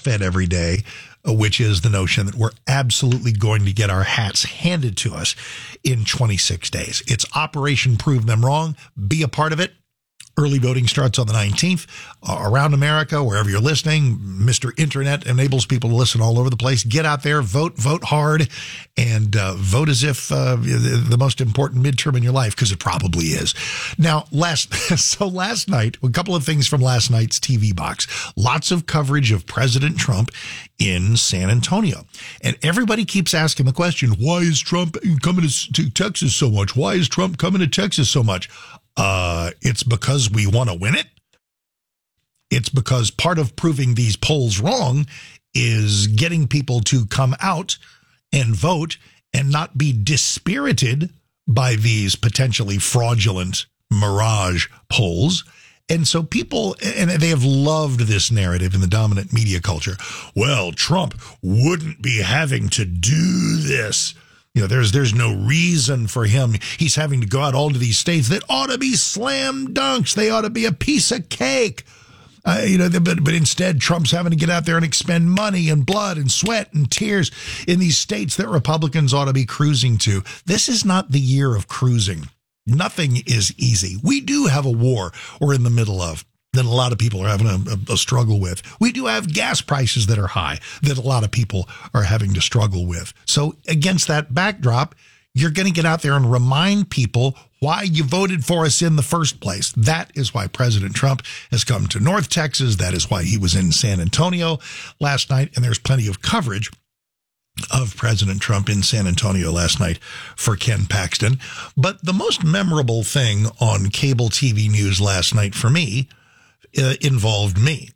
fed every day, which is the notion that we're absolutely going to get our hats handed to us in 26 days. It's Operation Prove Them Wrong. Be a part of it. Early voting starts on the 19th. Around America, wherever you're listening, Mr. Internet enables people to listen all over the place. Get out there, vote hard, and vote as if the most important midterm in your life, because it probably is. Now, last night, a couple of things from last night's TV box. Lots of coverage of President Trump in San Antonio. And everybody keeps asking the question, why is Trump coming to Texas so much? Why is Trump coming to Texas so much? It's because we want to win it. It's because part of proving these polls wrong is getting people to come out and vote and not be dispirited by these potentially fraudulent mirage polls. And so people, and they have loved this narrative in the dominant media culture. Well, Trump wouldn't be having to do this. You know, there's no reason for him. He's having to go out all to these states that ought to be slam dunks. They ought to be a piece of cake. But instead, Trump's having to get out there and expend money and blood and sweat and tears in these states that Republicans ought to be cruising to. This is not the year of cruising. Nothing is easy. We do have a war we're in the middle of that a lot of people are having a struggle with. We do have gas prices that are high that a lot of people are having to struggle with. So against that backdrop, you're going to get out there and remind people why you voted for us in the first place. That is why President Trump has come to North Texas. That is why he was in San Antonio last night. And there's plenty of coverage of President Trump in San Antonio last night for Ken Paxton. But the most memorable thing on cable TV news last night for me involved me.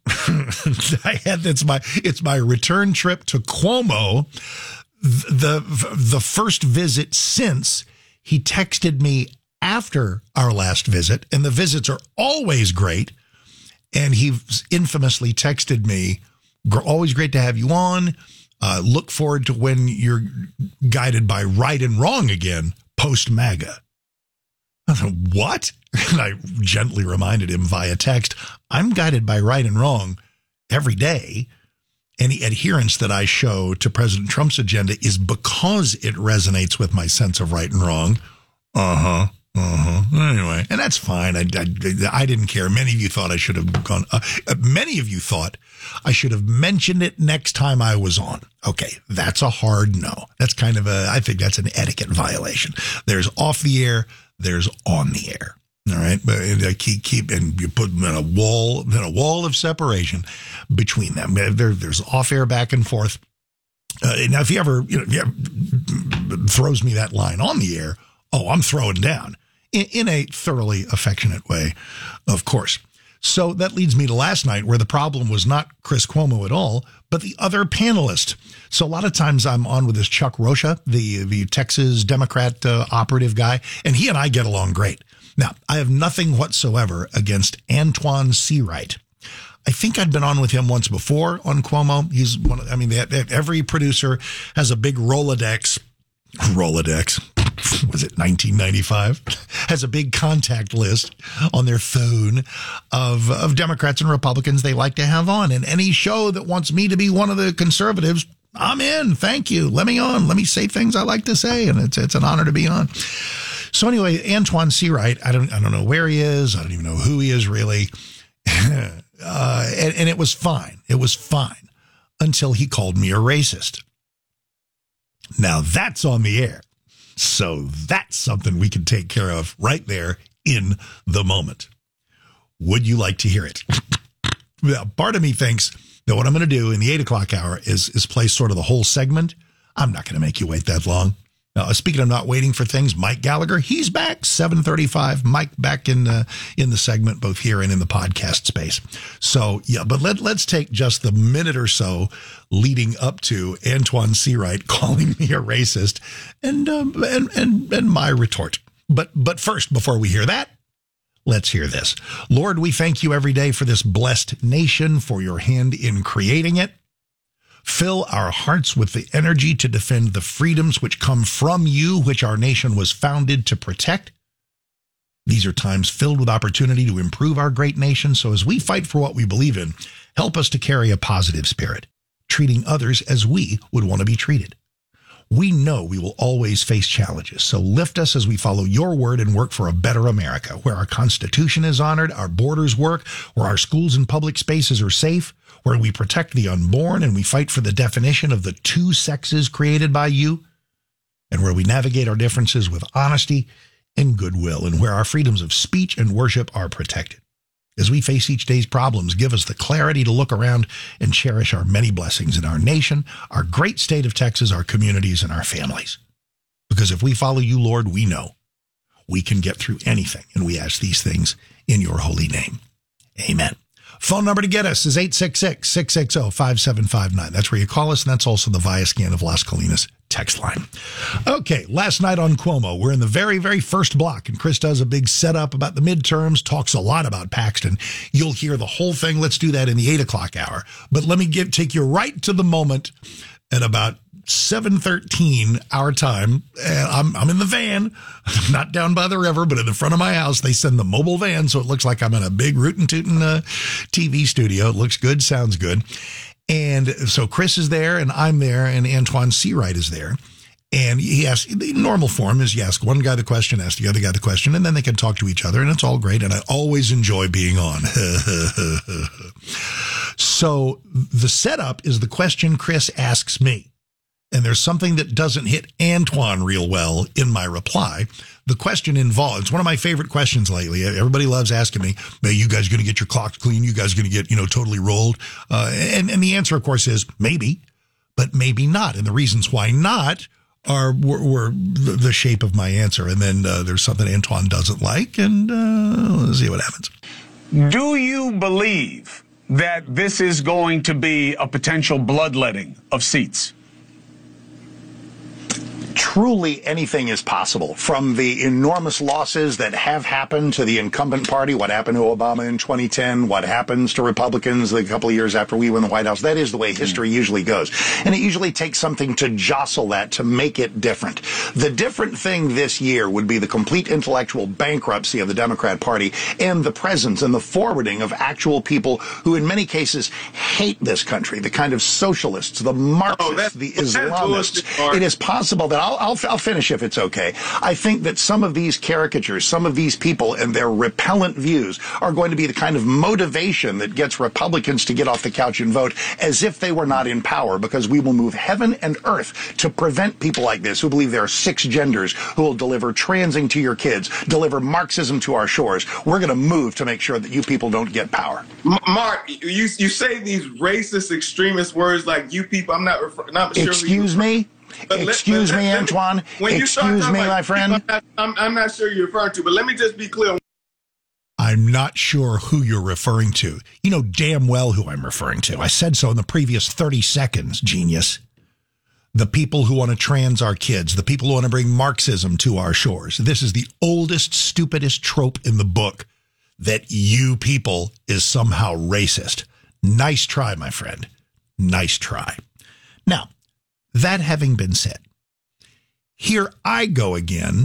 It's my return trip to Cuomo. The first visit since he texted me after our last visit, and the visits are always great. And he infamously texted me, always great to have you on. Look forward to when you're guided by right and wrong again, post MAGA. I thought, what? And I gently reminded him via text, I'm guided by right and wrong every day. Any adherence that I show to President Trump's agenda is because it resonates with my sense of right and wrong. Anyway, and that's fine. I didn't care. Many of you thought I should have gone. Many of you thought I should have mentioned it next time I was on. Okay, that's a hard no. That's kind of I think that's an etiquette violation. There's off the air. There's on the air. All right, but keep and you put them in a wall of separation between them. There's off air back and forth. Now, if he ever throws me that line on the air, I'm throwing down in a thoroughly affectionate way, of course. So that leads me to last night, where the problem was not Chris Cuomo at all, but the other panelist. So a lot of times I'm on with this Chuck Rocha, the Texas Democrat operative guy, and he and I get along great. Now, I have nothing whatsoever against Antoine Seawright. I think I'd been on with him once before on Cuomo. He's every producer has a big Rolodex. Was it 1995? Has a big contact list on their phone of Democrats and Republicans they like to have on. And any show that wants me to be one of the conservatives, I'm in. Thank you. Let me on. Let me say things I like to say. And it's an honor to be on. So anyway, Antoine Seawright, I don't know where he is. I don't even know who he is really. And it was fine. It was fine until he called me a racist. Now that's on the air. So that's something we can take care of right there in the moment. Would you like to hear it? Well, part of me thinks that what I'm going to do in the 8 o'clock hour is play sort of the whole segment. I'm not going to make you wait that long. Now, speaking of not waiting for things, Mike Gallagher, he's back, 7:35. Mike back in the segment, both here and in the podcast space. So, yeah, but let's take just the minute or so leading up to Antoine Seawright calling me a racist and my retort. But first, before we hear that, let's hear this. Lord, we thank you every day for this blessed nation, for your hand in creating it. Fill our hearts with the energy to defend the freedoms which come from you, which our nation was founded to protect. These are times filled with opportunity to improve our great nation. So as we fight for what we believe in, help us to carry a positive spirit. treating others as we would want to be treated. We know we will always face challenges, so lift us as we follow your word and work for a better America, where our Constitution is honored, our borders work, where our schools and public spaces are safe, where we protect the unborn and we fight for the definition of the two sexes created by you, and where we navigate our differences with honesty and goodwill, and where our freedoms of speech and worship are protected. As we face each day's problems, give us the clarity to look around and cherish our many blessings in our nation, our great state of Texas, our communities, and our families. Because if we follow you, Lord, we know we can get through anything, and we ask these things in your holy name. Amen. Phone number to get us is 866-660-5759. That's where you call us, and that's also the Viascan of Las Colinas text line. Okay, last night on Cuomo, we're in the very, very first block, and Chris does a big setup about the midterms, talks a lot about Paxton. You'll hear the whole thing. Let's do that in the 8 o'clock hour. But let me take you right to the moment at about 7:13 our time. I'm in the van. I'm not down by the river, but in the front of my house. They send the mobile van, so it looks like I'm in a big rootin' tootin' TV studio. It looks good, sounds good. And so Chris is there, and I'm there, and Antoine Seawright is there. And he asks, the normal form is you ask one guy the question, ask the other guy the question, and then they can talk to each other, and it's all great, and I always enjoy being on. So the setup is the question Chris asks me. And there's something that doesn't hit Antoine real well in my reply. The question involves, it's one of my favorite questions lately. Everybody loves asking me, are you guys going to get your clocks clean? You guys going to get, totally rolled? And the answer, of course, is maybe, but maybe not. And the reasons why not were the shape of my answer. And then there's something Antoine doesn't like, and let's see what happens. Do you believe that this is going to be a potential bloodletting of seats? Truly anything is possible, from the enormous losses that have happened to the incumbent party, what happened to Obama in 2010, what happens to Republicans a couple of years after we win the White House. That is the way history usually goes. And it usually takes something to jostle that, to make it different. The different thing this year would be the complete intellectual bankruptcy of the Democrat Party and the presence and the forwarding of actual people who in many cases hate this country, the kind of socialists, the Marxists, the Islamists. It is possible that I'll finish if it's okay. I think that some of these caricatures, some of these people and their repellent views are going to be the kind of motivation that gets Republicans to get off the couch and vote as if they were not in power, because we will move heaven and earth to prevent people like this who believe there are 6 genders, who will deliver transing to your kids, deliver Marxism to our shores. We're going to move to make sure that you people don't get power. Mark, you say these racist, extremist words like "you people." I'm not sure. Excuse me. Excuse me, Antoine. Excuse me, my friend. I'm not sure you're referring to, but let me just be clear. I'm not sure who you're referring to. You know damn well who I'm referring to. I said so in the previous 30 seconds, genius. The people who want to trans our kids, the people who want to bring Marxism to our shores. This is the oldest, stupidest trope in the book, that you people is somehow racist. Nice try, my friend. Nice try. Now, that having been said, here I go again.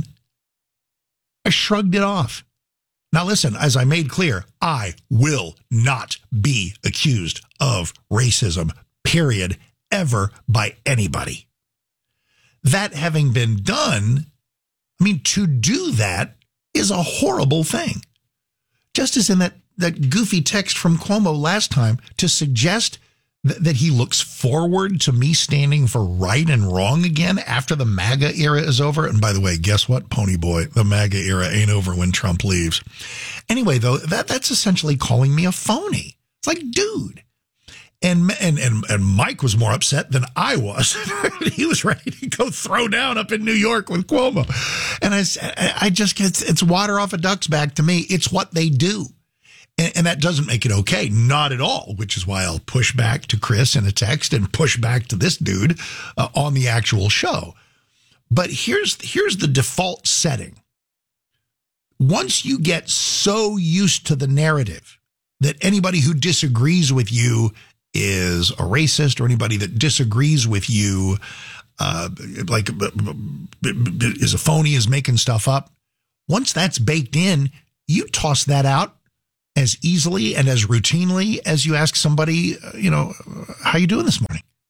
I shrugged it off. Now listen, as I made clear, I will not be accused of racism, period, ever, by anybody. That having been done, to do that is a horrible thing. Just as in that goofy text from Cuomo last time, to suggest that he looks forward to me standing for right and wrong again after the MAGA era is over. And by the way, guess what, Pony Boy? The MAGA era ain't over when Trump leaves. Anyway, though, that's essentially calling me a phony. It's like, dude. And Mike was more upset than I was. He was ready to go throw down up in New York with Cuomo. And I just get, it's water off a duck's back to me. It's what they do. And that doesn't make it okay. Not at all, which is why I'll push back to Chris in a text and push back to this dude on the actual show. But here's the default setting. Once you get so used to the narrative that anybody who disagrees with you is a racist, or anybody that disagrees with you is a phony, is making stuff up, once that's baked in, you toss that out as easily and as routinely as you ask somebody, how you doing this morning?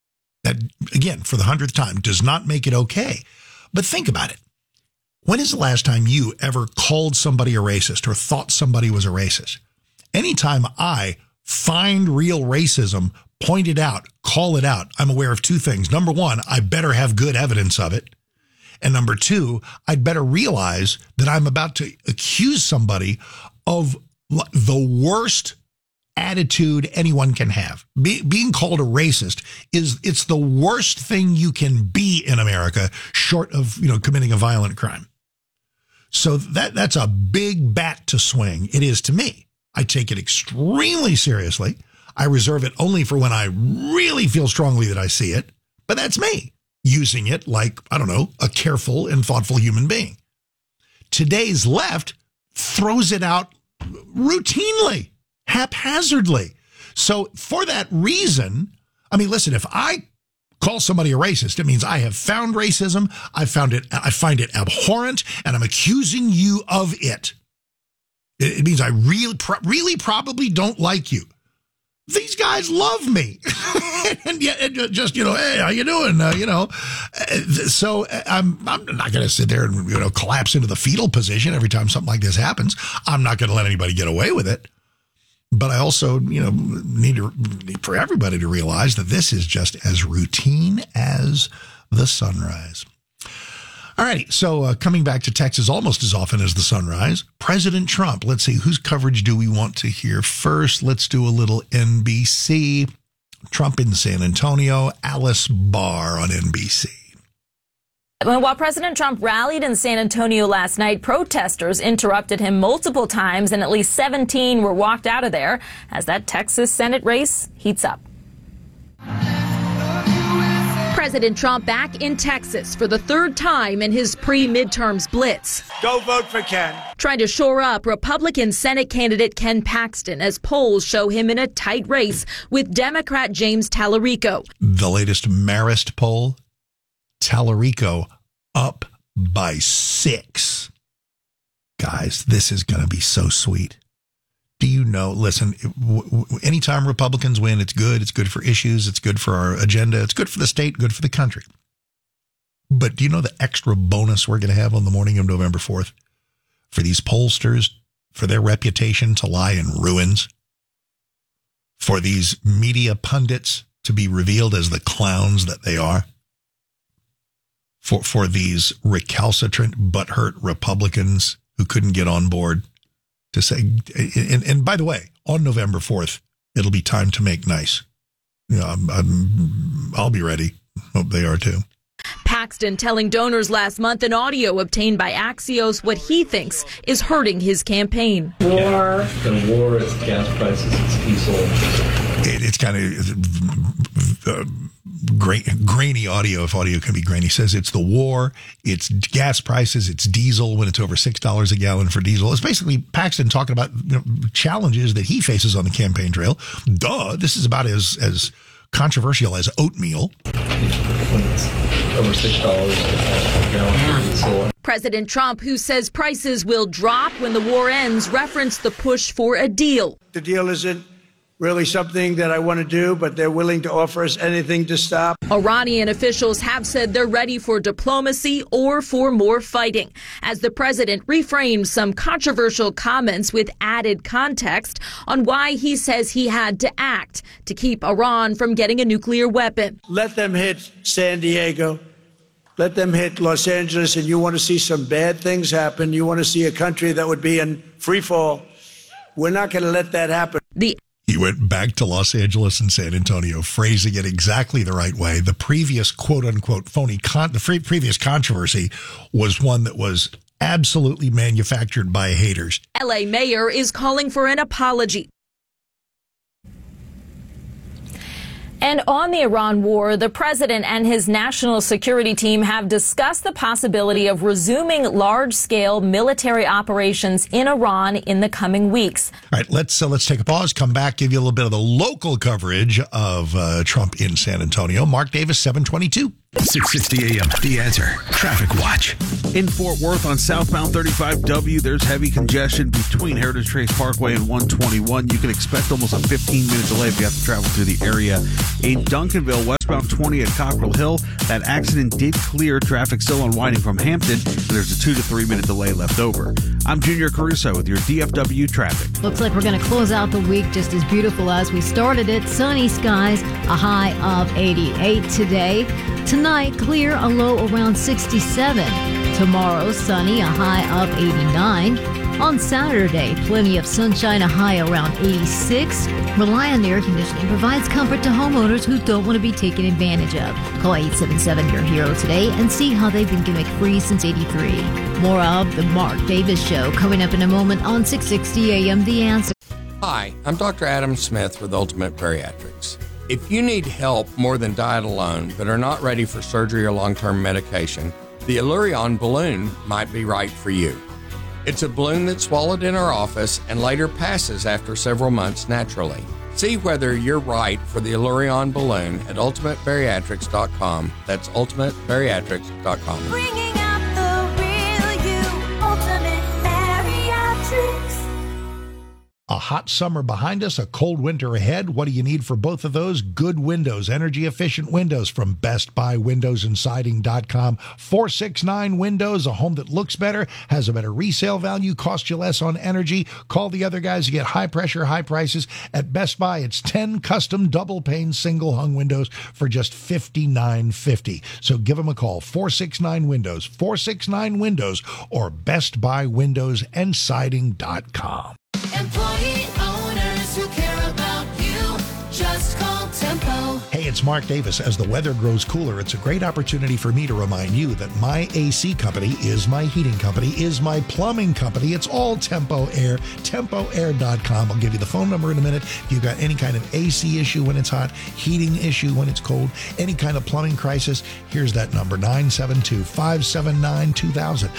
again, for the 100th time, does not make it okay. But think about it. When is the last time you ever called somebody a racist or thought somebody was a racist? Anytime I find real racism, point it out, call it out, I'm aware of two things. Number one, I better have good evidence of it. And number two, I'd better realize that I'm about to accuse somebody of the worst attitude anyone can have. Being called a racist it's the worst thing you can be in America, short of, committing a violent crime. So that's a big bat to swing. It is to me. I take it extremely seriously. I reserve it only for when I really feel strongly that I see it. But that's me using it like, I don't know, a careful and thoughtful human being. Today's left throws it out routinely, haphazardly. So for that reason, I mean, listen, if I call somebody a racist, it means I have found racism, I find it abhorrent, and I'm accusing you of it. It means I really probably don't like you. These guys love me. And yet, just, hey, how you doing? So I'm not going to sit there and, collapse into the fetal position every time something like this happens. I'm not going to let anybody get away with it. But I also, need for everybody to realize that this is just as routine as the sunrise. All right, so coming back to Texas almost as often as the sunrise, President Trump. Let's see, whose coverage do we want to hear first? Let's do a little NBC. Trump in San Antonio, Alice Barr on NBC. While President Trump rallied in San Antonio last night, protesters interrupted him multiple times, and at least 17 were walked out of there as that Texas Senate race heats up. President Trump back in Texas for the third time in his pre-midterms blitz. Go vote for Ken. Trying to shore up Republican Senate candidate Ken Paxton as polls show him in a tight race with Democrat James Tallarico. The latest Marist poll, Tallarico up by 6. Guys, this is going to be so sweet. Do you know, listen, anytime Republicans win, it's good. It's good for issues. It's good for our agenda. It's good for the state, good for the country. But do you know the extra bonus we're going to have on the morning of November 4th? For these pollsters, for their reputation to lie in ruins, for these media pundits to be revealed as the clowns that they are, for these recalcitrant, butthurt Republicans who couldn't get on board to say, and by the way, on November 4th, it'll be time to make nice. I'll be ready. Hope they are too. Paxton telling donors last month in audio obtained by Axios what he thinks is hurting his campaign. War. It's gas prices, it's diesel. It's kind of grainy audio, if audio can be grainy. Says it's the war, it's gas prices, it's diesel when it's over $6 a gallon for diesel. It's basically Paxton talking about challenges that he faces on the campaign trail. Duh, this is about as controversial as oatmeal. When it's over $6 a gallon for diesel. President Trump, who says prices will drop when the war ends, referenced the push for a deal. The deal isn't really something that I want to do, but they're willing to offer us anything to stop. Iranian officials have said they're ready for diplomacy or for more fighting, as the president reframed some controversial comments with added context on why he says he had to act to keep Iran from getting a nuclear weapon. Let them hit San Diego. Let them hit Los Angeles, and you want to see some bad things happen. You want to see a country that would be in free fall. We're not going to let that happen. He went back to Los Angeles and San Antonio, phrasing it exactly the right way. The previous quote-unquote the previous controversy was one that was absolutely manufactured by haters. L.A. mayor is calling for an apology. And on the Iran war, the president and his national security team have discussed the possibility of resuming large-scale military operations in Iran in the coming weeks. All right, let's take a pause, come back, give you a little bit of the local coverage of Trump in San Antonio. Mark Davis, 722. 660 AM, The Answer. Traffic Watch. In Fort Worth on southbound 35W, there's heavy congestion between Heritage Trace Parkway and 121. You can expect almost a 15-minute delay if you have to travel through the area. In Duncanville, westbound 20 at Cockrell Hill, that accident did clear. Traffic still unwinding from Hampton, and there's a 2 to 3 minute delay left over. I'm Junior Caruso with your DFW traffic. Looks like we're going to close out the week just as beautiful as we started it. Sunny skies, a high of 88 today. Tonight, clear, a low around 67. Tomorrow, sunny, a high of 89. On Saturday, plenty of sunshine, a high around 86. Rely on Air Conditioning provides comfort to homeowners who don't want to be taken advantage of. Call 877 Your Hero today and see how they've been gimmick-free since '83. More of The Mark Davis Show coming up in a moment on 660 AM The Answer. Hi, I'm Dr. Adam Smith with Ultimate Bariatrics. If you need help more than diet alone but are not ready for surgery or long-term medication, the Allurion balloon might be right for you. It's a balloon that's swallowed in our office and later passes after several months naturally. See whether you're right for the Allurion balloon at ultimatebariatrics.com. That's ultimatebariatrics.com. Bringing out the real you, Ultimate Bariatrics. A hot summer behind us, a cold winter ahead. What do you need for both of those? Good windows, energy-efficient windows from Best Buy Windows and Siding.com. 469 Windows, a home that looks better, has a better resale value, costs you less on energy. Call the other guys to get high pressure, high prices. At Best Buy, it's 10 custom double-pane single-hung windows for just $59.50. So give them a call, 469 Windows, 469 Windows, or Best Buy Windows and Siding.com. Employee owners who care about you, just call Tempo. Hey, it's Mark Davis. As the weather grows cooler, it's a great opportunity for me to remind you that my AC company is my heating company, is my plumbing company. It's all Tempo Air, TempoAir.com. I'll give you the phone number in a minute. If you've got any kind of AC issue when it's hot, heating issue when it's cold, any kind of plumbing crisis, here's that number, 972-579-2000,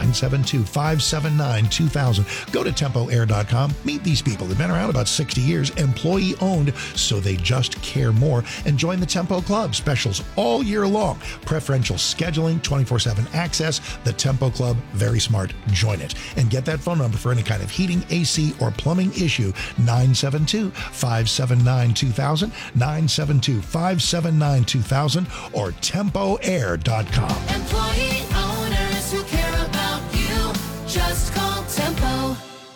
972-579-2000. Go to TempoAir.com. Meet these people. They've been around about 60 years, employee-owned, so they just care more. And join the Tempo Club. Specials all year long. Preferential scheduling, 24/7 access. The Tempo Club, very smart. Join it. And get that phone number for any kind of heating, AC, or plumbing issue, 972-579-2000, 972-579-2000, or TempoAir.com. Employee owners who care about you, just call Tempo.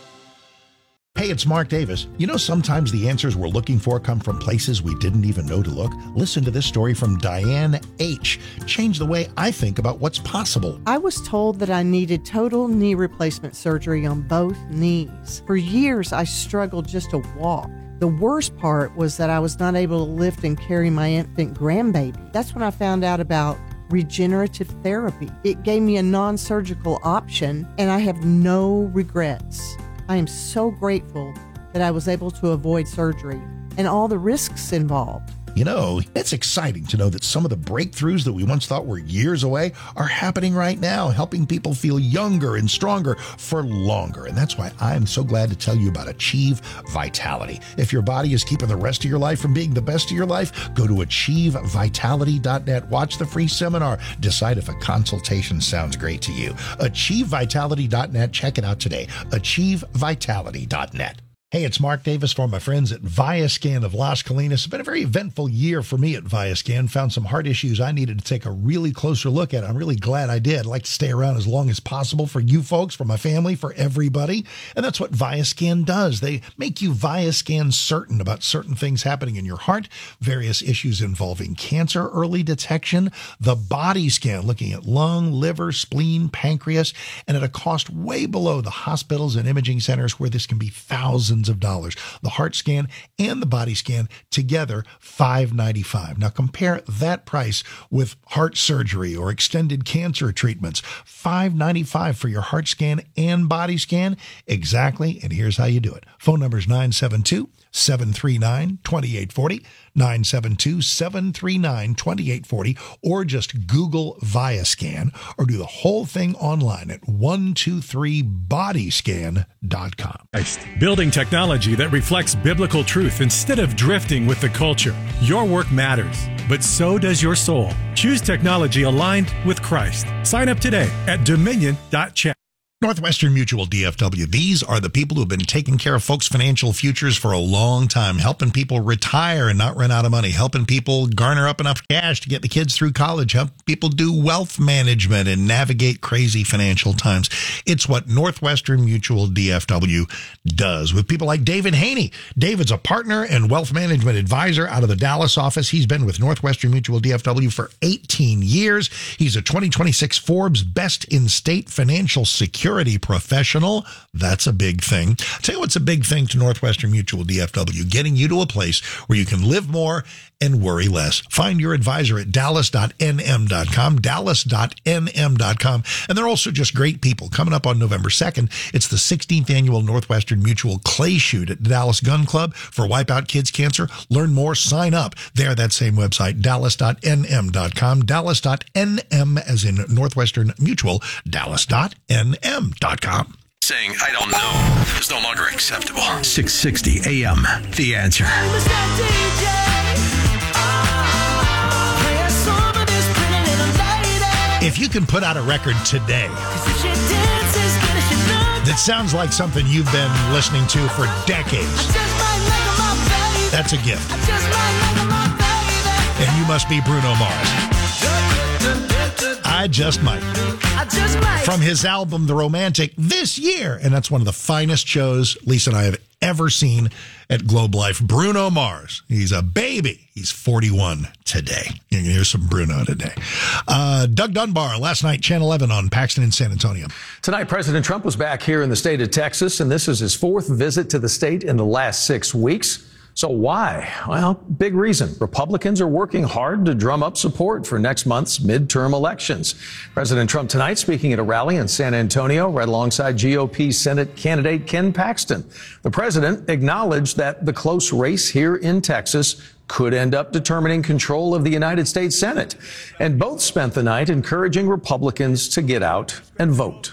Hey, it's Mark Davis. You know, sometimes the answers we're looking for come from places we didn't even know to look. Listen to this story from Diane H. Changed the way I think about what's possible. I was told that I needed total knee replacement surgery on both knees. For years, I struggled just to walk. The worst part was that I was not able to lift and carry my infant grandbaby. That's when I found out about regenerative therapy. It gave me a non-surgical option, and I have no regrets. I am so grateful that I was able to avoid surgery and all the risks involved. You know, it's exciting to know that some of the breakthroughs that we once thought were years away are happening right now, helping people feel younger and stronger for longer. And that's why I'm so glad to tell you about Achieve Vitality. If your body is keeping the rest of your life from being the best of your life, go to AchieveVitality.net. Watch the free seminar. Decide if a consultation sounds great to you. AchieveVitality.net. Check it out today. AchieveVitality.net. Hey, it's Mark Davis for my friends at Viascan of Las Colinas. It's been a very eventful year for me at Viascan. Found some heart issues I needed to take a really closer look at. I'm really glad I did. I'd like to stay around as long as possible for you folks, for my family, for everybody. And that's what Viascan does. They make you Viascan certain about certain things happening in your heart, various issues involving cancer, early detection, the body scan, looking at lung, liver, spleen, pancreas, and at a cost way below the hospitals and imaging centers where this can be thousands of dollars. The heart scan and the body scan together, $595. Now compare that price with heart surgery or extended cancer treatments. $595 for your heart scan and body scan. Exactly. And here's how you do it. Phone number is 972 972-739-2840, 972-739-2840, or just Google ViaScan, or do the whole thing online at 123bodyscan.com. Building technology that reflects biblical truth instead of drifting with the culture. Your work matters, but so does your soul. Choose technology aligned with Christ. Sign up today at dominion.chat. Northwestern Mutual DFW. These are the people who have been taking care of folks' financial futures for a long time, helping people retire and not run out of money, helping people garner up enough cash to get the kids through college, help people do wealth management and navigate crazy financial times. It's what Northwestern Mutual DFW does with people like David Haney. David's a partner and wealth management advisor out of the Dallas office. He's been with Northwestern Mutual DFW for 18 years. He's a 2026 Forbes Best in State Financial Security professional. That's a big thing. I'll tell you what's a big thing to Northwestern Mutual DFW, getting you to a place where you can live more and worry less. Find your advisor at dallas.nm.com, dallas.nm.com. And they're also just great people. Coming up on November 2nd, it's the 16th annual Northwestern Mutual Clay Shoot at the Dallas Gun Club for Wipe Out Kids Cancer. Learn more, sign up there, that same website, dallas.nm.com, dallas.nm as in Northwestern Mutual, dallas.nm.com. Saying, I don't know, is no longer acceptable. 660 AM, The Answer. If you can put out a record today that sounds like something you've been listening to for decades, that's a gift. And you must be Bruno Mars. I Just Might. From his album, The Romantic, this year. And that's one of the finest shows Lisa and I have ever seen at Globe Life. Bruno Mars. He's a baby. He's 41 today. You're going to hear some Bruno today. Doug Dunbar, last night, Channel 11 on Paxton in San Antonio. Tonight, President Trump was back here in the state of Texas, and this is his fourth visit to the state in the last 6 weeks. So why? Well, big reason. Republicans are working hard to drum up support for next month's midterm elections. President Trump tonight speaking at a rally in San Antonio right alongside GOP Senate candidate Ken Paxton. The president acknowledged that the close race here in Texas could end up determining control of the United States Senate. And both spent the night encouraging Republicans to get out and vote.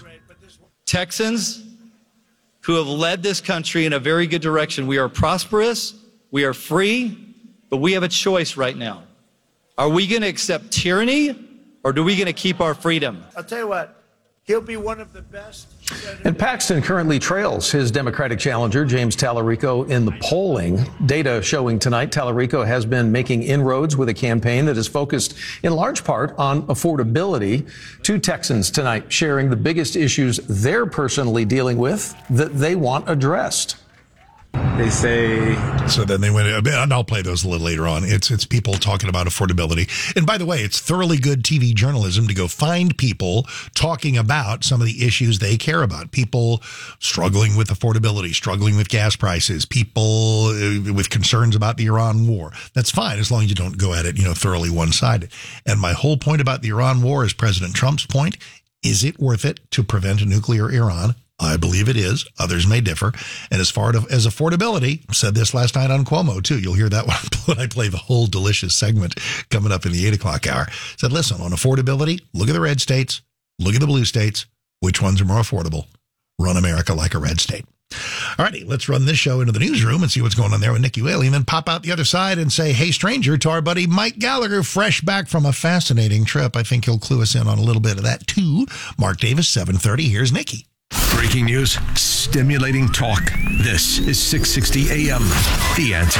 Texans who have led this country in a very good direction. We are prosperous. We are free, but we have a choice right now. Are we going to accept tyranny, or are we going to keep our freedom? I'll tell you what, he'll be one of the best. And Paxton currently trails his Democratic challenger, James Tallarico, in the polling. Data showing tonight Tallarico has been making inroads with a campaign that is focused in large part on affordability. Two Texans tonight sharing the biggest issues they're personally dealing with that they want addressed. They say. So then they went, and I'll play those a little later on. It's people talking about affordability. And by the way, it's thoroughly good TV journalism to go find people talking about some of the issues they care about. People struggling with affordability, struggling with gas prices, people with concerns about the Iran war. That's fine as long as you don't go at it, thoroughly one-sided. And my whole point about the Iran war is President Trump's point. Is it worth it to prevent a nuclear Iran? I believe it is. Others may differ. And as far as affordability, said this last night on Cuomo, too. You'll hear that when I play the whole delicious segment coming up in the 8 o'clock hour. Said, listen, on affordability, look at the red states, look at the blue states. Which ones are more affordable? Run America like a red state. All righty, let's run this show into the newsroom and see what's going on there with Nikki Whaley, and then pop out the other side and say, hey, stranger, to our buddy Mike Gallagher, fresh back from a fascinating trip. I think he'll clue us in on a little bit of that, too. Mark Davis, 7:30. Here's Nikki. Breaking news, stimulating talk. This is 660 AM, The Answer.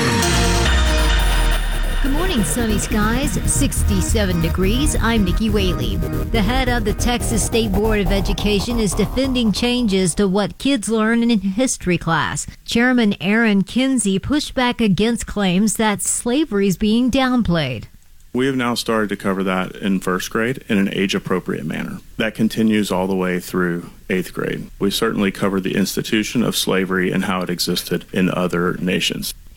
Good morning, sunny skies, 67 degrees. I'm Nikki Whaley. The head of the Texas State Board of Education is defending changes to what kids learn in history class. Chairman Aaron Kinsey pushed back against claims that slavery is being downplayed. We have now started to cover that in first grade in an age-appropriate manner. That continues all the way through 8th grade. We certainly covered the institution of slavery and how it existed in other nations.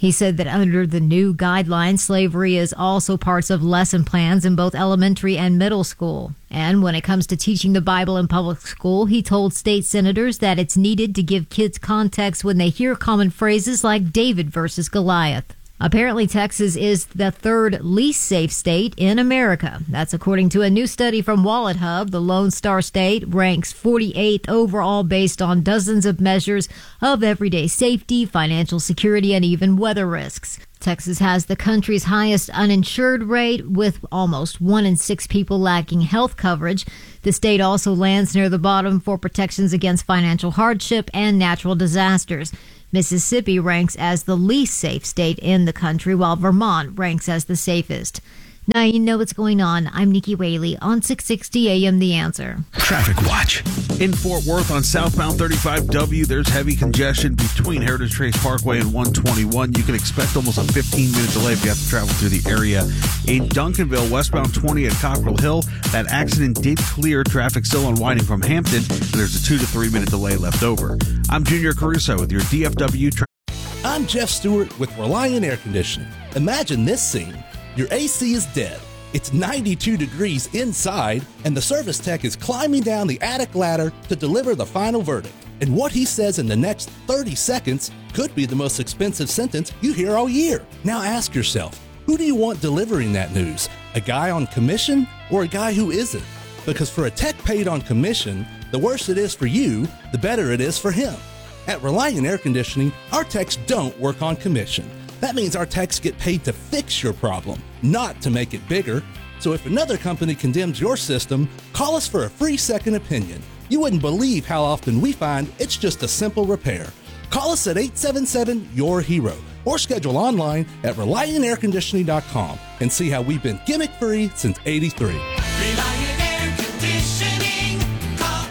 He said that under the new guidelines, slavery is also parts of lesson plans in both elementary and middle school. And when it comes to teaching the Bible in public school, he told state senators that it's needed to give kids context when they hear common phrases like David versus Goliath. Apparently, Texas is the third least safe state in America. That's according to a new study from Wallet Hub. The Lone Star State ranks 48th overall based on dozens of measures of everyday safety, financial security, and even weather risks. Texas has the country's highest uninsured rate, with almost 1 in 6 people lacking health coverage. The state also lands near the bottom for protections against financial hardship and natural disasters. Mississippi ranks as the least safe state in the country, while Vermont ranks as the safest. Now you know what's going on. I'm Nikki Whaley on 660 AM The Answer. Traffic Watch. In Fort Worth on southbound 35W, there's heavy congestion between Heritage Trace Parkway and 121. You can expect almost a 15-minute delay if you have to travel through the area. In Duncanville, westbound 20 at Cockrell Hill, that accident did clear. Traffic still unwinding from Hampton, and there's a 2 to 3 minute delay left over. I'm Junior Caruso with your DFW traffic. I'm Jeff Stewart with Reliant Air Conditioning. Imagine this scene. Your AC is dead. It's 92 degrees inside, and the service tech is climbing down the attic ladder to deliver the final verdict. And what he says in the next 30 seconds could be the most expensive sentence you hear all year. Now ask yourself, who do you want delivering that news? A guy on commission or a guy who isn't? Because for a tech paid on commission, the worse it is for you, the better it is for him. At Reliant Air Conditioning, our techs don't work on commission. That means our techs get paid to fix your problem, not to make it bigger. So if another company condemns your system, call us for a free second opinion. You wouldn't believe how often we find it's just a simple repair. Call us at 877-YOUR-HERO or schedule online at ReliantAirConditioning.com and see how we've been gimmick-free since '83. Reliant Air Conditioning. Call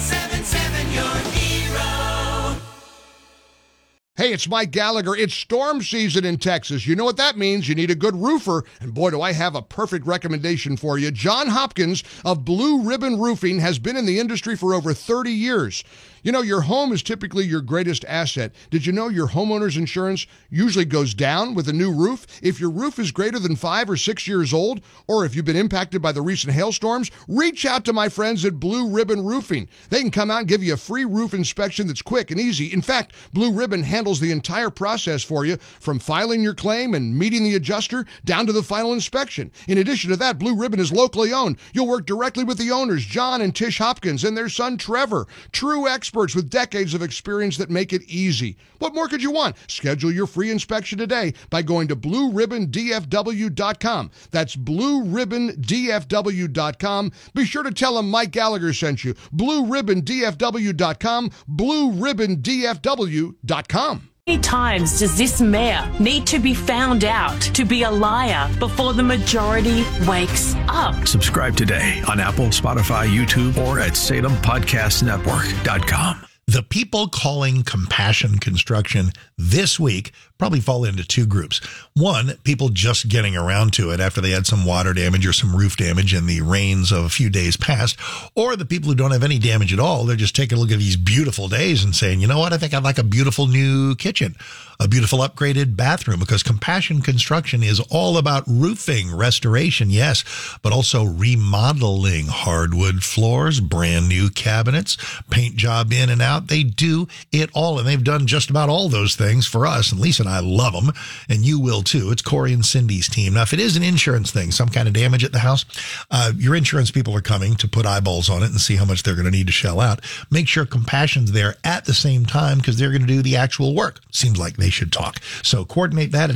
877-YOUR-HERO. Hey, it's Mike Gallagher. It's storm season in Texas. You know what that means. You need a good roofer. And boy, do I have a perfect recommendation for you. John Hopkins of Blue Ribbon Roofing has been in the industry for over 30 years. You know, your home is typically your greatest asset. Did you know your homeowner's insurance usually goes down with a new roof? If your roof is greater than 5 or 6 years old, or if you've been impacted by the recent hailstorms, reach out to my friends at Blue Ribbon Roofing. They can come out and give you a free roof inspection that's quick and easy. In fact, Blue Ribbon handles the entire process for you, from filing your claim and meeting the adjuster down to the final inspection. In addition to that, Blue Ribbon is locally owned. You'll work directly with the owners, John and Tish Hopkins, and their son, Trevor. True experts with decades of experience that make it easy. What more could you want? Schedule your free inspection today by going to BlueRibbonDFW.com. That's BlueRibbonDFW.com. Be sure to tell them Mike Gallagher sent you. BlueRibbonDFW.com. BlueRibbonDFW.com. How many times does this mayor need to be found out to be a liar before the majority wakes up? Subscribe today on Apple, Spotify, YouTube, or at SalemPodcastNetwork.com. The people calling Compassion Construction this week probably fall into two groups. One, people just getting around to it after they had some water damage or some roof damage in the rains of a few days past, or the people who don't have any damage at all. They're just taking a look at these beautiful days and saying, you know what, I think I'd like a beautiful new kitchen, a beautiful upgraded bathroom, because Compassion Construction is all about roofing, restoration, yes, but also remodeling, hardwood floors, brand new cabinets, paint job in and out. They do it all, and they've done just about all those things for us, and Lisa and I love them, and you will too. It's Corey and Cindy's team. Now, if it is an insurance thing, some kind of damage at the house, your insurance people are coming to put eyeballs on it and see how much they're going to need to shell out. Make sure Compassion's there at the same time, because they're going to do the actual work. Seems like they should talk. So coordinate that at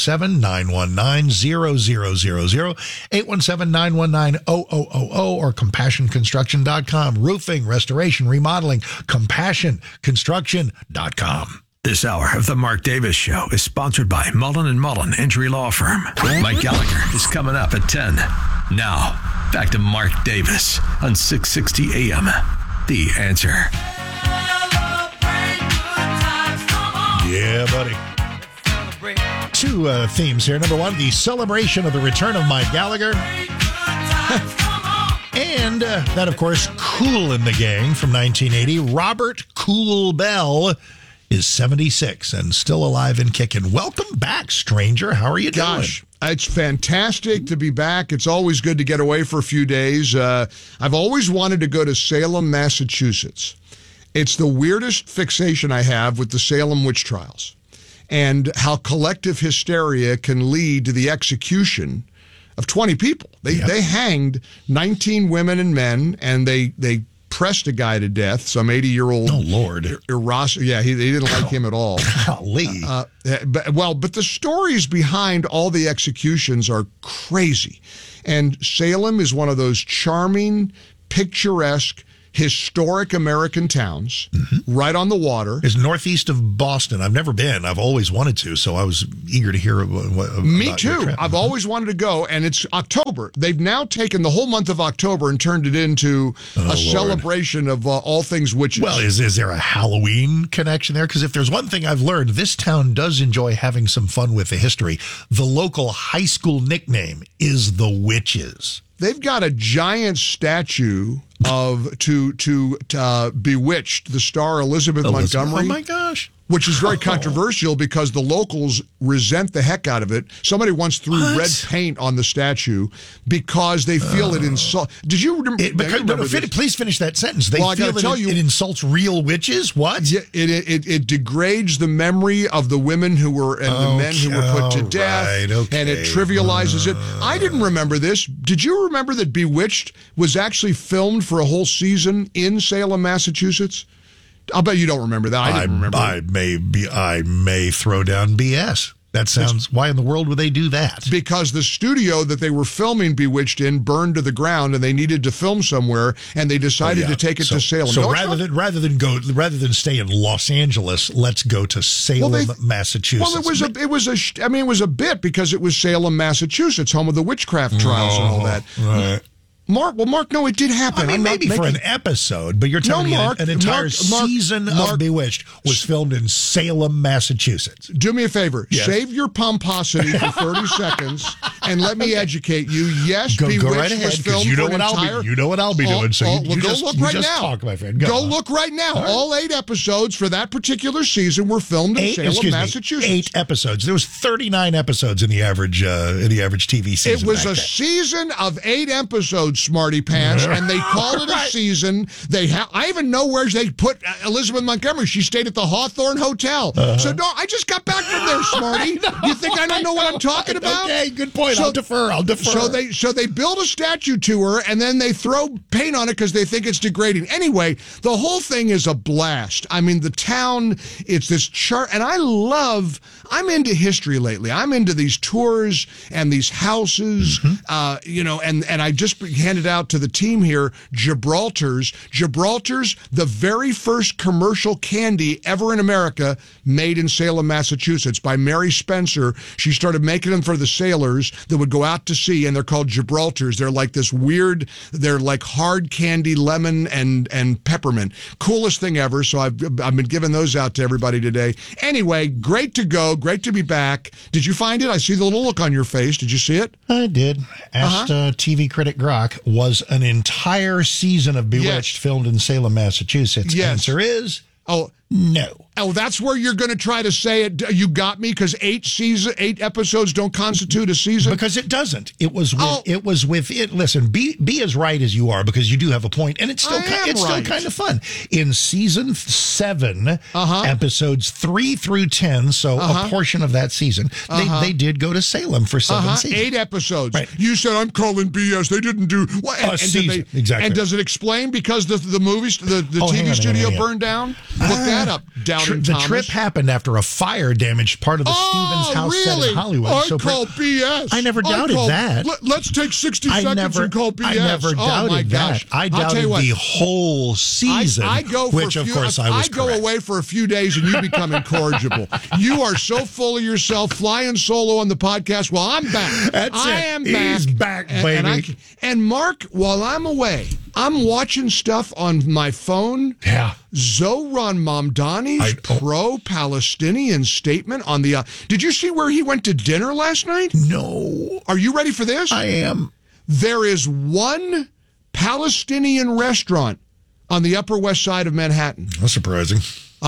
817-919-0000, 817-919-0000, or CompassionConstruction.com. Roofing, restoration, remodeling, CompassionConstruction.com. This hour of the Mark Davis Show is sponsored by Mullen & Mullen Injury Law Firm. Mike Gallagher is coming up at 10. Now, back to Mark Davis on 660 AM. The Answer. Yeah, buddy. Two themes here. Number one, the celebration of the return of Mike Gallagher. And that, of course, Kool and the Gang from 1980. Robert Kool Bell is 76 and still alive and kicking. Welcome back, stranger. How are you doing? It's fantastic to be back. It's always good to get away for a few days. I've always wanted to go to Salem, Massachusetts. It's the weirdest fixation I have with the Salem witch trials and how collective hysteria can lead to the execution of 20 people. They hanged 19 women and men, and they pressed a guy to death, some 80-year-old. Oh, Lord. Yeah, they didn't like him at all. Golly. But the stories behind all the executions are crazy. And Salem is one of those charming, picturesque, historic American towns, right on the water. It's northeast of Boston. I've never been. I've always wanted to, so I was eager to hear about Me too. I've always wanted to go, and it's October. They've now taken the whole month of October and turned it into a celebration of all things witches. Well, is there a Halloween connection there? Because if there's one thing I've learned, this town does enjoy having some fun with the history. The local high school nickname is the Witches. They've got a giant statue of Bewitched, the star Elizabeth Montgomery. Oh my gosh. Which is very controversial because the locals resent the heck out of it. Somebody once threw red paint on the statue because they feel it insults. Did you remember? Please finish that sentence. They I feel gotta tell you, it insults real witches? What? Yeah, it degrades the memory of the women who were and the men who were put to death, and it trivializes it. I didn't remember this. Did you remember that Bewitched was actually filmed for a whole season in Salem, Massachusetts? I'll bet you don't remember that. I didn't remember. I may throw down BS. That sounds. Why in the world would they do that? Because the studio that they were filming Bewitched in burned to the ground, and they needed to film somewhere, and they decided to take it to Salem. So rather than stay in Los Angeles, let's go to Salem, Massachusetts. Well, it was a bit because it was Salem, Massachusetts, home of the witchcraft trials and all that. Right. Mark, no, it did happen. I mean, maybe for an episode, but you're telling me an entire season of Bewitched was filmed in Salem, Massachusetts. Do me a favor. Yes. Save your pomposity for 30 seconds and let me educate you. Yes, go Bewitched right ahead, was filmed you know for what entire... You know what I'll be doing, so you just talk, my friend. Go look right now. All 8 episodes for that particular season were filmed in Salem, Massachusetts. 8 episodes. There was 39 episodes in the average TV season. It was a season of 8 episodes, Smarty Pants, and they called it a season. I even know where they put Elizabeth Montgomery. She stayed at the Hawthorne Hotel. So no, I just got back from there, Smarty. You think I don't know what I'm talking about? Okay, good point. I'll defer. So they build a statue to her, and then they throw paint on it because they think it's degrading. Anyway, the whole thing is a blast. I mean, the town, it's this chart, and I'm into history lately. I'm into these tours and these houses, and I just handed out to the team here Gibraltar's, the very first commercial candy ever in America, made in Salem, Massachusetts by Mary Spencer. She started making them for the sailors that would go out to sea, and they're called Gibraltar's. They're like this weird, they're like hard candy, lemon and peppermint. Coolest thing ever. So I've been giving those out to everybody today. Anyway, great to go. Great to be back. Did you find it? I see the little look on your face. Did you see it? I did. Asked TV critic Grok, was an entire season of Bewitched filmed in Salem, Massachusetts? Yes. Answer is no. Oh, that's where you're going to try to say it. You got me, because 8 episodes don't constitute a season. Because it doesn't. It was within. Listen, be as right as you are, because you do have a point, and it's still kind of fun. In season 7, episodes 3 through 10, so a portion of that season, they did go to Salem for 7 seasons. 8 episodes. Right. You said I'm calling BS. They didn't do a season. Exactly. And does it explain because the movies, the TV studio burned down? Look that up. The trip happened after a fire damaged part of the Stevens house set in Hollywood. I call BS. I never doubted that. Let's take 60 seconds and call BS. I never doubted that. I doubted the whole season, I go away for a few days and you become incorrigible. You are so full of yourself, flying solo on the podcast. Well, I'm back. I am back. He's back, baby. And Mark, while I'm away, I'm watching stuff on my phone. Yeah. Zohran Mamdani's pro-Palestinian statement on the... did you see where he went to dinner last night? No. Are you ready for this? I am. There is one Palestinian restaurant on the Upper West Side of Manhattan. That's surprising.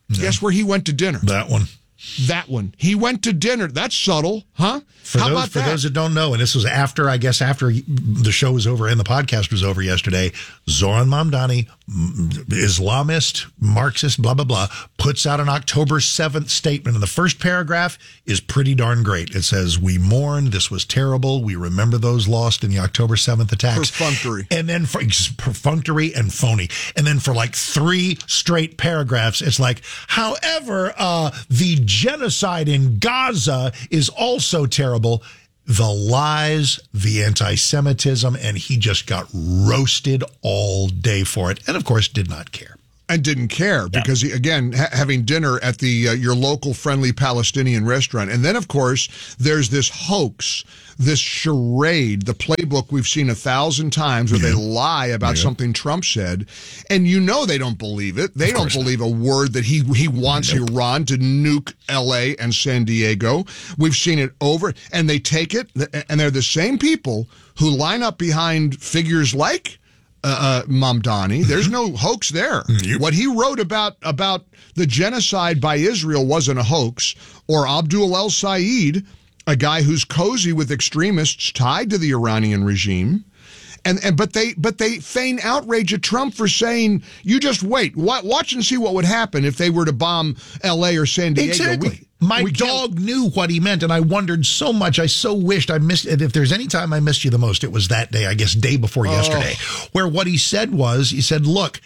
Guess where he went to dinner? That one. That one. He went to dinner. That's subtle, huh? For those that don't know, and this was after the show was over and the podcast was over yesterday, Zoran Mamdani, Islamist, Marxist, blah, blah, blah, puts out an October 7th statement. And the first paragraph is pretty darn great. It says, "We mourn. This was terrible. We remember those lost in the October 7th attacks." Perfunctory. And then perfunctory and phony. And then for like 3 straight paragraphs, it's like, however, the genocide in Gaza is also terrible. The lies, the anti-Semitism, and he just got roasted all day for it. And of course, did not care. And didn't care because, again, having dinner at the your local friendly Palestinian restaurant. And then, of course, there's this hoax, this charade, the playbook we've seen 1,000 times where they lie about something Trump said. And you know they don't believe it. They don't believe a word that he wants Iran to nuke L.A. and San Diego. We've seen it over. And they take it, and they're the same people who line up behind figures like Mamdani. There's no hoax there. What he wrote about the genocide by Israel wasn't a hoax. Or Abdul El-Sayed, a guy who's cozy with extremists tied to the Iranian regime. But they feign outrage at Trump for saying, you just wait, watch and see what would happen if they were to bomb L.A. or San Diego. Exactly. My dog knew what he meant, and I wondered so much. I so wished I missed it. If there's any time I missed you the most, it was that day, I guess, day before yesterday, where what he said was, he said, look,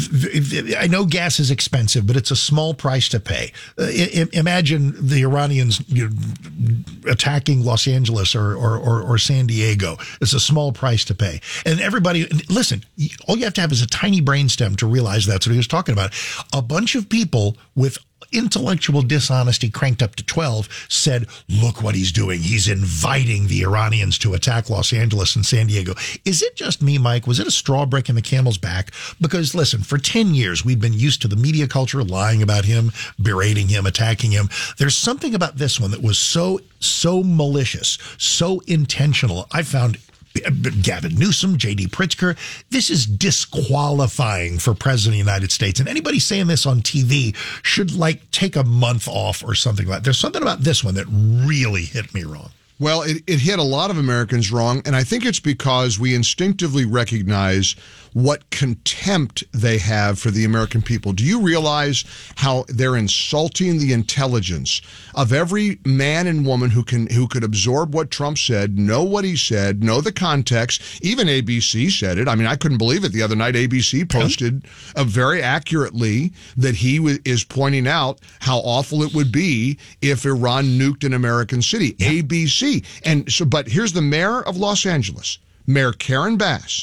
I know gas is expensive, but it's a small price to pay. Imagine the Iranians attacking Los Angeles or San Diego. It's a small price to pay. And everybody, listen, all you have to have is a tiny brainstem to realize that's what he was talking about. A bunch of people with intellectual dishonesty cranked up to 12 said, look what he's doing. He's inviting the Iranians to attack Los Angeles and San Diego. Is it just me, Mike? Was it a straw breaking the camel's back? Because listen, for 10 years, we've been used to the media culture lying about him, berating him, attacking him. There's something about this one that was so malicious, so intentional. I found Gavin Newsom, J.D. Pritzker, this is disqualifying for President of the United States. And anybody saying this on TV should, take a month off or something like that. There's something about this one that really hit me wrong. Well, it hit a lot of Americans wrong, and I think it's because we instinctively recognize what contempt they have for the American people. Do you realize how they're insulting the intelligence of every man and woman who could absorb what Trump said, know what he said, know the context? Even ABC said it. I mean, I couldn't believe it. The other night, ABC posted very accurately that he is pointing out how awful it would be if Iran nuked an American city. ABC. And so, but here's the mayor of Los Angeles, Mayor Karen Bass,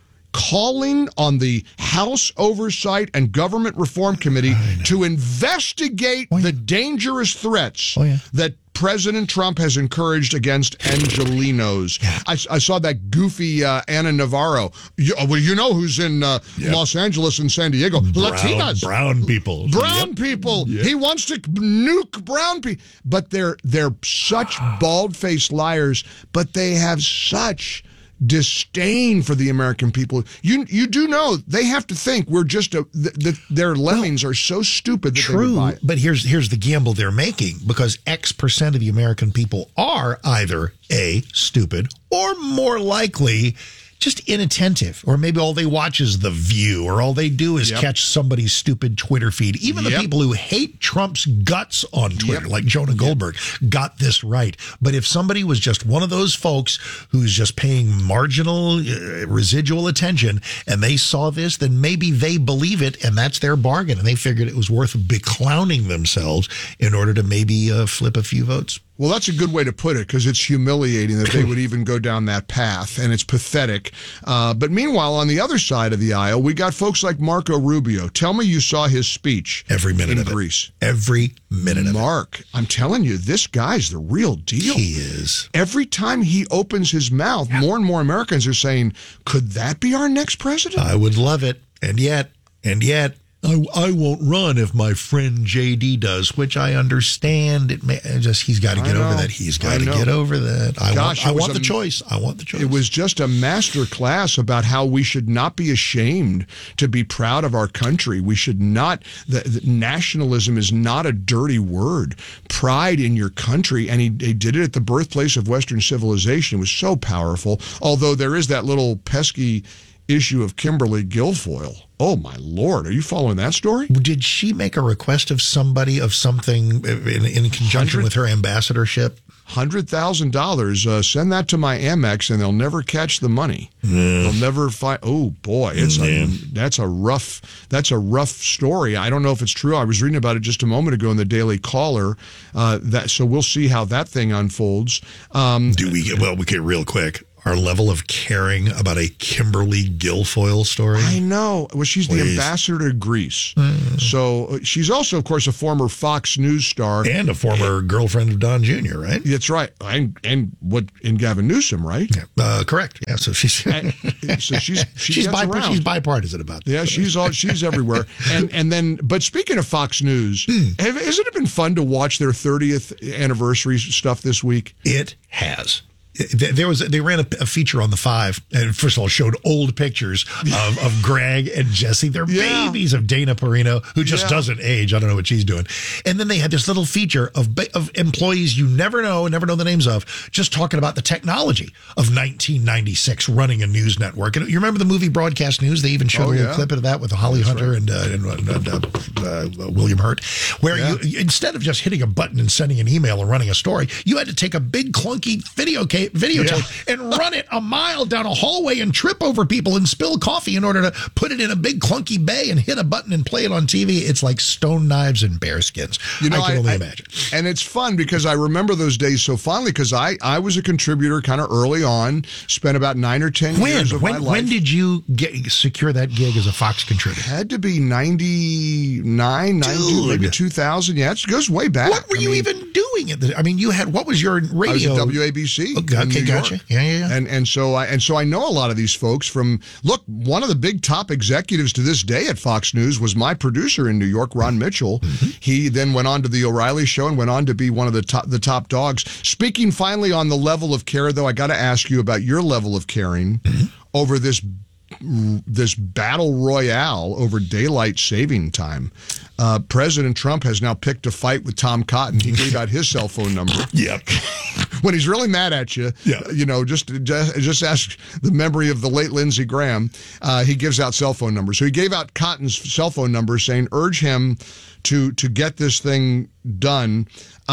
calling on the House Oversight and Government Reform Committee to investigate the dangerous threats that President Trump has encouraged against Angelenos. I saw that goofy Ana Navarro. You know who's in Los Angeles and San Diego? Latinas. Brown people. Brown people. Yep. He wants to nuke brown people. But they're such bald-faced liars, but they have such disdain for the American people. You do know they have to think we're just their lemmings are so stupid that they would buy it. But here's the gamble they're making, because X% of the American people are either A, stupid, or more likely just inattentive, or maybe all they watch is The View, or all they do is catch somebody's stupid Twitter feed. Even the people who hate Trump's guts on Twitter, like Jonah Goldberg, got this right. But if somebody was just one of those folks who's just paying marginal residual attention and they saw this, then maybe they believe it, and that's their bargain, and they figured it was worth beclowning themselves in order to maybe flip a few votes. Well, that's a good way to put it, because it's humiliating that they would even go down that path, and it's pathetic. But meanwhile, on the other side of the aisle, we got folks like Marco Rubio. Tell me you saw his speech every minute in Greece. Every minute of it. Mark, I'm telling you, this guy's the real deal. He is. Every time he opens his mouth, more and more Americans are saying, could that be our next president? I would love it. And yet, I won't run if my friend JD does, which I understand. He's got to get over that. He's got to get over that. I want the choice. I want the choice. It was just a master class about how we should not be ashamed to be proud of our country. We should not. Nationalism is not a dirty word. Pride in your country, and he did it at the birthplace of Western civilization. It was so powerful. Although there is that little pesky issue of Kimberly Guilfoyle. Oh, my Lord. Are you following that story? Did she make a request of somebody of something in conjunction with her ambassadorship? $100,000. Send that to my Amex, and they'll never catch the money. They'll never find. Oh boy, that's a rough story. I don't know if it's true. I was reading about it just a moment ago in the Daily Caller. So we'll see how that thing unfolds. We get real quick. Our level of caring about a Kimberly Guilfoyle story. I know. Well, she's the ambassador to Greece. So she's also, of course, a former Fox News star. And a former girlfriend of Don Jr., right? That's right. And Gavin Newsom, right? Yeah. Correct. Yeah, so she's she's bipartisan about that. Yeah, she's everywhere. But speaking of Fox News, hasn't it been fun to watch their 30th anniversary stuff this week? It has. They ran a feature on the 5, and first of all showed old pictures of Greg and Jesse. They're babies of Dana Perino, who just doesn't age. I don't know what she's doing. And then they had this little feature of employees you never know the names of, just talking about the technology of 1996 running a news network. And you remember the movie Broadcast News? They even showed a little clip of that with Holly Hunter and William Hurt, where you instead of just hitting a button and sending an email and running a story, you had to take a big clunky videotape and run it a mile down a hallway and trip over people and spill coffee in order to put it in a big clunky bay and hit a button and play it on TV. It's like stone knives and bear skins. I can only imagine. And it's fun because I remember those days so fondly because I was a contributor kind of early on, spent about 9 or 10 years of my life. When did you secure that gig as a Fox contributor? Had to be 99, 90, maybe 2000. Yeah, it goes way back. What were you even doing at what was your radio? I was at WABC. Okay, gotcha. Yeah. And so I know a lot of these folks from. Look, one of the big top executives to this day at Fox News was my producer in New York, Ron Mitchell. Mm-hmm. He then went on to the O'Reilly Show and went on to be one of the top dogs. Speaking finally on the level of care, though, I got to ask you about your level of caring over this battle royale over daylight saving time. President Trump has now picked a fight with Tom Cotton. He gave out his cell phone number. Yep. When he's really mad at you, just ask the memory of the late Lindsey Graham. He gives out cell phone numbers. So he gave out Cotton's cell phone number saying, urge him to get this thing done.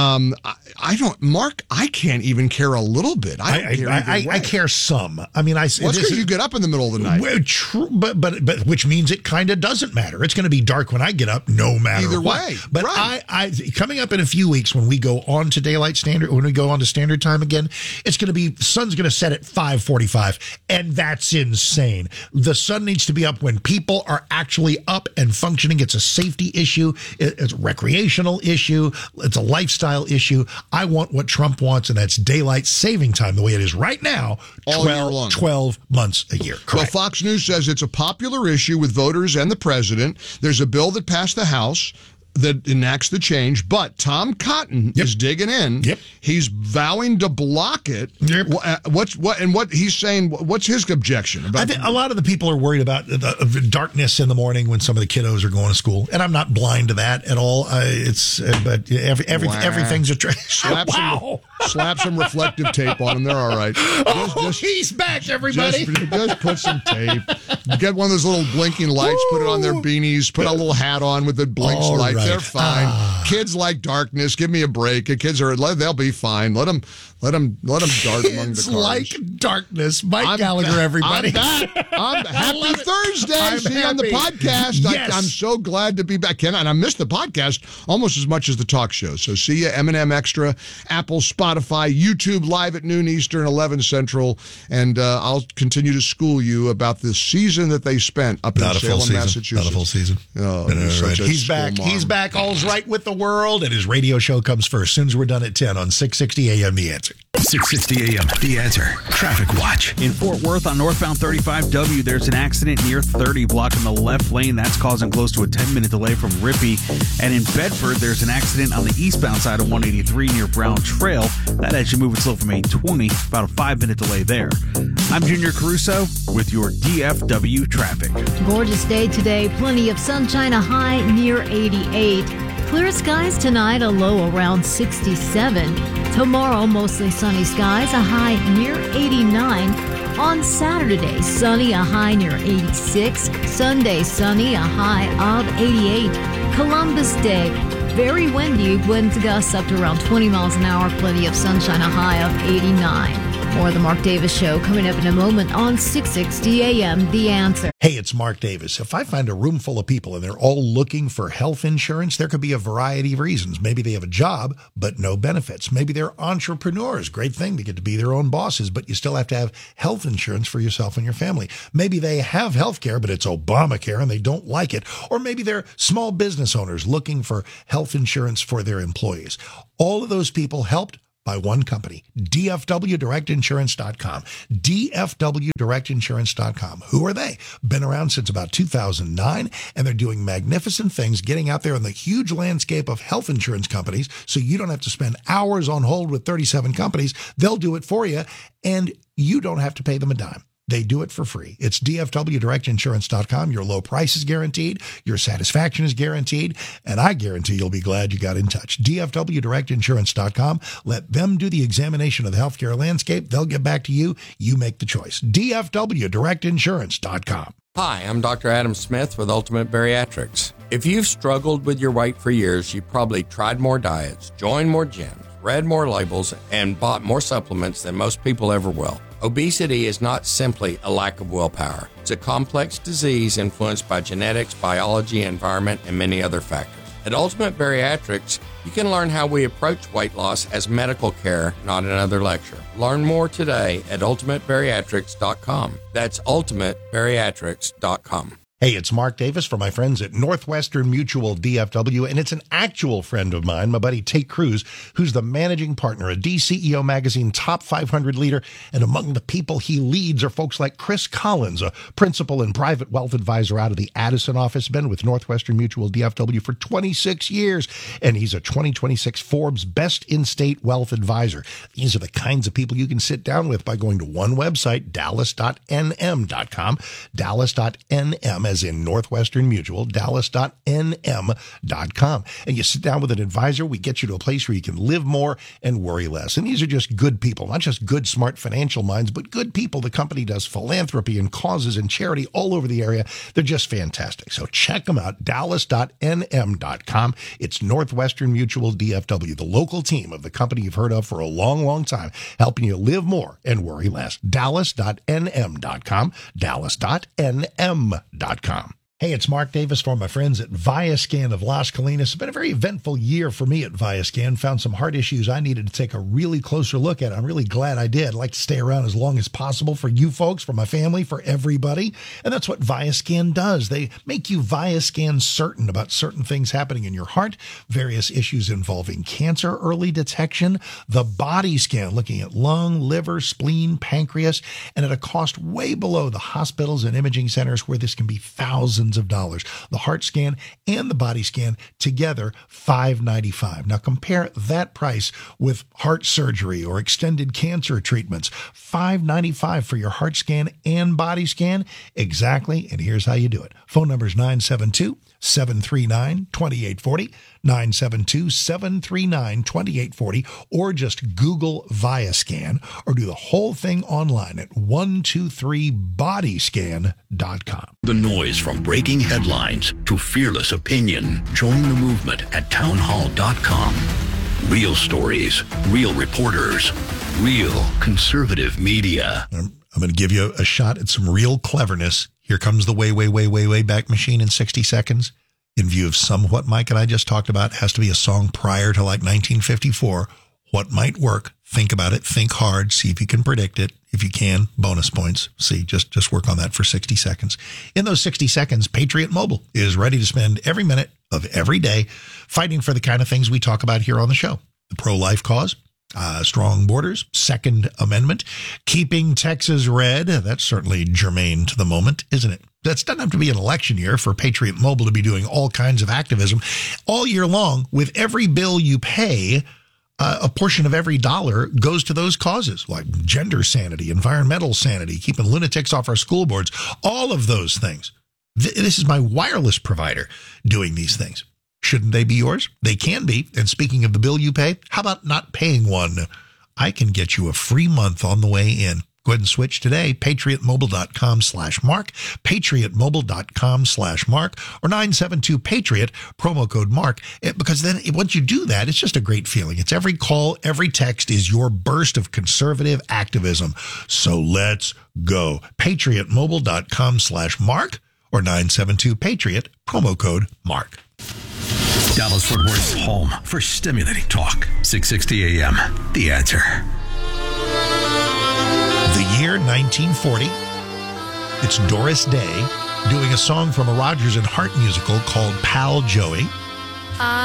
Mark, I can't even care a little bit. I care some. It's because you get up in the middle of the night. Well, true, but which means it kind of doesn't matter. It's going to be dark when I get up, no matter either what. way. But right. I coming up in a few weeks when we go on to daylight standard, when we go on to standard time again, it's going to be sun's going to set at 5:45, and that's insane. The sun needs to be up when people are actually up and functioning. It's a safety issue. It's a recreational issue. It's a lifestyle issue. I want what Trump wants, and that's daylight saving time the way it is right now, 12 months a year. Correct. Well, Fox News says it's a popular issue with voters and the president. There's a bill that passed the House that enacts the change, but Tom Cotton is digging in. Yep. He's vowing to block it. Yep. What he's saying? What's his objection about? I think a lot of the people are worried about the darkness in the morning when some of the kiddos are going to school, and I'm not blind to that at all. Everything's a trend. Slap some reflective tape on them. They're all right. He's back, everybody. Just put some tape. Get one of those little blinking lights. Put it on their beanies. Put a little hat on with the blinks light. Right. They're fine. Kids like darkness. Give me a break. Kids they'll be fine. Let them dart among the cars. Kids like darkness. Mike Gallagher, everybody. I'm happy Thursday. See you on the podcast. Yes. I'm so glad to be back. And I missed the podcast almost as much as the talk show. So see you, M&M Extra, Apple, Spotify, YouTube live at noon Eastern, 11 Central. And I'll continue to school you about the season that they spent up in Salem, Massachusetts. Not a full season. Oh, right. He's back. He's back. All's right with the world. And his radio show comes first. As soon as we're done at 10 on 660 AM The Answer. 660 AM, The Answer. Traffic Watch. In Fort Worth on northbound 35W, there's an accident near 30 blocking the left lane. That's causing close to a 10-minute delay from Rippey. And in Bedford, there's an accident on the eastbound side of 183 near Brown Trail. That as you move it slow from 820, about a 5-minute delay there. I'm Junior Caruso with your DFW traffic. Gorgeous day today. Plenty of sunshine, a high near 88. Clear skies tonight, a low around 67. Tomorrow, mostly sunny skies, a high near 89. On Saturday, sunny, a high near 86. Sunday, sunny, a high of 88. Columbus Day, very windy, winds gusts up to around 20 miles an hour. Plenty of sunshine, a high of 89. More of the Mark Davis Show coming up in a moment on 660 AM, The Answer. Hey, it's Mark Davis. If I find a room full of people and they're all looking for health insurance, there could be a variety of reasons. Maybe they have a job, but no benefits. Maybe they're entrepreneurs. Great thing to get to be their own bosses, but you still have to have health insurance for yourself and your family. Maybe they have health care, but it's Obamacare and they don't like it. Or maybe they're small business owners looking for health insurance for their employees. All of those people helped by one company, DFWDirectInsurance.com. DFWDirectInsurance.com. Who are they? Been around since about 2009, and they're doing magnificent things, getting out there in the huge landscape of health insurance companies, so you don't have to spend hours on hold with 37 companies. They'll do it for you, and you don't have to pay them a dime. They do it for free. It's DFWDirectInsurance.com. Your low price is guaranteed. Your satisfaction is guaranteed. And I guarantee you'll be glad you got in touch. DFWDirectInsurance.com. Let them do the examination of the healthcare landscape. They'll get back to you. You make the choice. DFWDirectInsurance.com. Hi, I'm Dr. Adam Smith with Ultimate Bariatrics. If you've struggled with your weight for years, you've probably tried more diets, joined more gyms, read more labels, and bought more supplements than most people ever will. Obesity is not simply a lack of willpower. It's a complex disease influenced by genetics, biology, environment, and many other factors. At Ultimate Bariatrics, you can learn how we approach weight loss as medical care, not another lecture. Learn more today at ultimatebariatrics.com. That's ultimatebariatrics.com. Hey, it's Mark Davis for my friends at Northwestern Mutual DFW, and it's an actual friend of mine, my buddy Tate Cruz, who's the managing partner, a DCEO Magazine top 500 leader, and among the people he leads are folks like Chris Collins, a principal and private wealth advisor out of the Addison office, been with Northwestern Mutual DFW for 26 years, and he's a 2026 Forbes Best In-State Wealth Advisor. These are the kinds of people you can sit down with by going to one website, dallas.nm.com, dallas.nm, as in Northwestern Mutual, dallas.nm.com. And you sit down with an advisor, we get you to a place where you can live more and worry less. And these are just good people, not just good, smart financial minds, but good people. The company does philanthropy and causes and charity all over the area. They're just fantastic. So check them out, dallas.nm.com. It's Northwestern Mutual DFW, the local team of the company you've heard of for a long, long time, helping you live more and worry less. dallas.nm.com, dallas.nm.com. Hey, it's Mark Davis for my friends at Viascan of Las Colinas. It's been a very eventful year for me at Viascan. Found some heart issues I needed to take a really closer look at. I'm really glad I did. I'd like to stay around as long as possible for you folks, for my family, for everybody. And that's what Viascan does. They make you Viascan certain about certain things happening in your heart, various issues involving cancer, early detection, the body scan, looking at lung, liver, spleen, pancreas, and at a cost way below the hospitals and imaging centers where this can be thousands of dollars. The heart scan and the body scan together, $595. Now compare that price with heart surgery or extended cancer treatments. $595 for your heart scan and body scan. Exactly. And here's how you do it. Phone number is 972-739-2840, 972-739-2840, or just Google Viascan, or do the whole thing online at 123bodyscan.com. The noise from breaking headlines to fearless opinion. Join the movement at townhall.com. Real stories, real reporters, real conservative media. I'm going to give you a shot at some real cleverness. Here comes the way back machine in 60 seconds. In view of what Mike and I just talked about, it has to be a song prior to like 1954. What might work? Think about it. Think hard. See if you can predict it. If you can, bonus points. See, just work on that for 60 seconds. In those 60 seconds, Patriot Mobile is ready to spend every minute of every day fighting for the kind of things we talk about here on the show. The pro-life cause, Strong borders, Second Amendment, keeping Texas red. That's certainly germane to the moment, isn't it? That doesn't have to be an election year for Patriot Mobile to be doing all kinds of activism all year long. With every bill you pay, a portion of every dollar goes to those causes like gender sanity, environmental sanity, keeping lunatics off our school boards, all of those things. This is my wireless provider doing these things. Shouldn't they be yours? They can be. And speaking of the bill you pay, how about not paying one? I can get you a free month on the way in. Go ahead and switch today. PatriotMobile.com/Mark, PatriotMobile.com/Mark, or 972-PATRIOT, promo code Mark. Because then once you do that, it's just a great feeling. It's every call, every text is your burst of conservative activism. So let's go. PatriotMobile.com/Mark or 972-PATRIOT, promo code Mark. Dallas-Fort Worth's home for stimulating talk. 660 AM. The Answer. The year 1940. It's Doris Day doing a song from a Rodgers and Hart musical called Pal Joey.